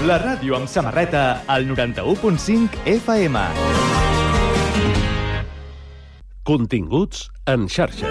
La ràdio amb samarreta al 91.5 FM. Continguts en xarxa.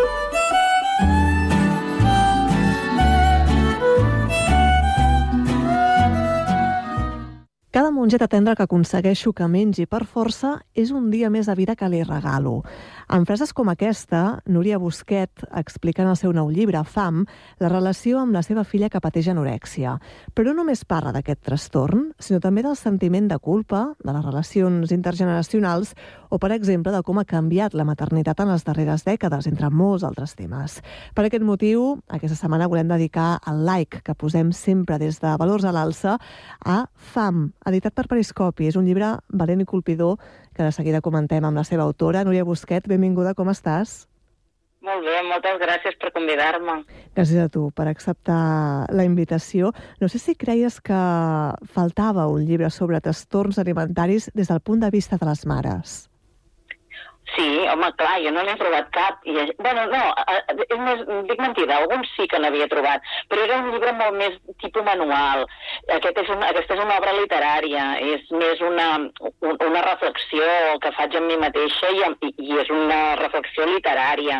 Cada mongeta tendra que aconsegueixo que mengi per força és un dia més de vida que li regalo. En frases com aquesta, Núria Busquet explica en el seu nou llibre, Fam, la relació amb la seva filla que pateix anorèxia. Però no només parla d'aquest trastorn, sinó també del sentiment de culpa, de les relacions intergeneracionals o, per exemple, de com ha canviat la maternitat en les darreres dècades, entre molts altres temes. Per aquest motiu, aquesta setmana volem dedicar el like que posem sempre des de Valors a l'Alça a Fam, editat per Periscopi. És un llibre valent i colpidor que de seguida comentem amb la seva autora. Núria Busquet, benvinguda, com estàs? Molt bé, moltes gràcies per convidar-me. Gràcies a tu per acceptar la invitació. No sé si creies que faltava un llibre sobre trastorns alimentaris des del punt de vista de les mares. Sí, home, clar, jo no n'he trobat cap. Bueno, no, dic mentida, alguns sí que n'havia trobat, però era un llibre molt més tipus manual. Aquesta és una obra literària, és més una reflexió que faig amb mi mateixa i és una reflexió literària.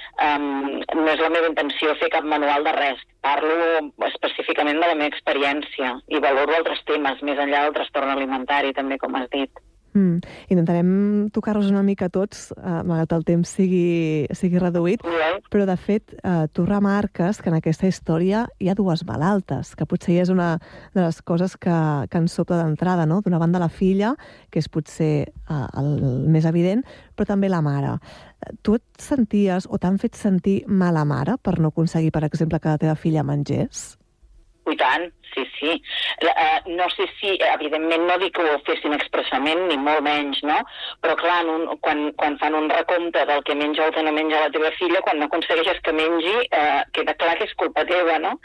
No és la meva intenció fer cap manual de res. Parlo específicament de la meva experiència i valoro altres temes, més enllà del trastorn alimentari, també, com has dit. Intentarem tocar-los una mica tots, malgrat el temps sigui reduït, però de fet tu remarques que en aquesta història hi ha dues malaltes, que potser és una de les coses que ens sobta d'entrada, no? D'una banda la filla, que és potser el més evident, però també la mare. Tu et senties o t'han fet sentir mala mare per no aconseguir, per exemple, que la teva filla mengés? I tant, sí. No sé si, evidentment, no dic que ho fessin expressament, ni molt menys, no? Però, clar, quan fan un recompte del que menja o el que no menja la teva filla, quan no aconsegueixes que mengi, queda clar que és culpa teva, no?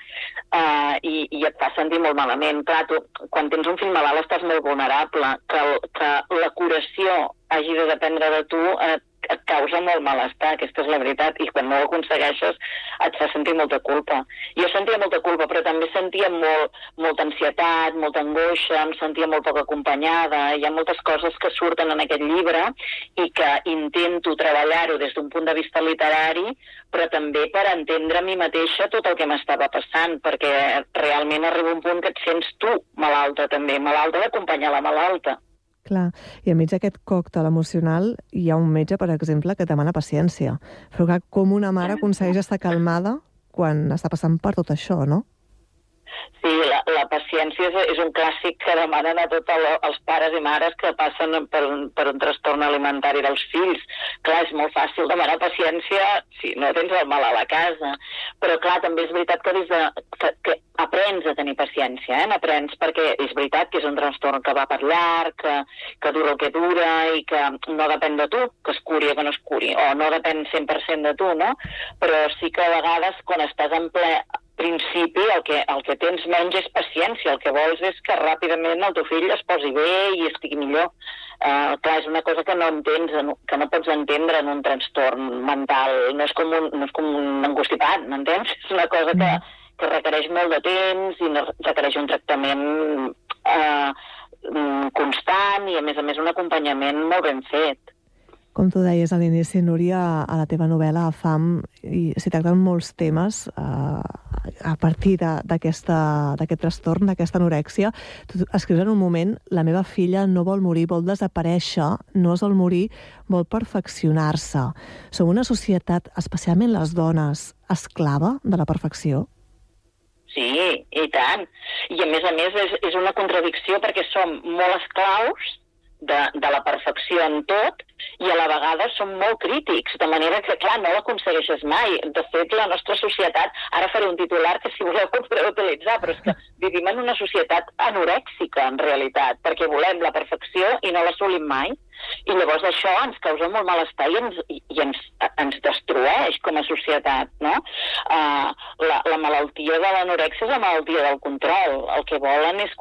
I et fa sentir molt malament. Clar, tu, quan tens un fill malalt estàs molt vulnerable. Que la curació hagi de dependre de tu et causa molt malestar, aquesta és la veritat, i quan no ho aconsegueixes et fa sentir molta culpa. Jo sentia molta culpa, però també sentia molta ansietat, molta angoixa, em sentia molt poc acompanyada. Hi ha moltes coses que surten en aquest llibre i que intento treballar-ho des d'un punt de vista literari, però també per entendre a mi mateixa tot el que m'estava passant, perquè realment arriba un punt que et sents tu malalta també, malalta d'acompanyar la malalta. Clar, i enmig d'aquest còctel emocional hi ha un metge, per exemple, que et demana paciència. Però clar, com una mare aconsegueix estar calmada quan està passant per tot això, no? Sí, la paciència és un clàssic que demanen a tots els pares i mares que passen per un trastorn alimentari dels fills. Clar, és molt fàcil demanar paciència si no tens el mal a la casa. Però clar, també és veritat que aprens a tenir paciència, n'aprens, perquè és veritat que és un trastorn que va per llarg, que dura el que dura i que no depèn de tu, que es curi o que no es curi, o no depèn 100% de tu, no? Però sí que a vegades, quan estàs en ple principi, el que tens menys és paciència. El que vols és que ràpidament el teu fill es posi bé i estigui millor. Clar, és una cosa que no entens, que no pots entendre en un trastorn mental. No és com un angostipat, m'entens? És una cosa que requereix molt de temps i requereix un tractament constant i, a més, un acompanyament molt ben fet. Com tu deies a l'inici, Núria, a la teva novel·la, a Fam, s'hi tracten molts temes a partir d'aquest trastorn, d'aquesta anorèxia. Tu escrius en un moment: la meva filla no vol morir, vol desaparèixer, no es vol morir, vol perfeccionar-se. Som una societat, especialment les dones, esclava de la perfecció? Sí, i tant. I a més és una contradicció perquè som molt esclaus de la perfecció en tot i a la vegada som molt crítics, de manera que, clar, no l'aconsegueixes mai. De fet, la nostra societat, ara faré un titular que si voleu ho podeu utilitzar, però és que vivim en una societat anorèxica, en realitat, perquè volem la perfecció i no l'assolim mai. I llavors això ens causa molt malestar i ens destrueix com a societat, no? La malaltia de l'anorèxia és la malaltia del control. El que volen és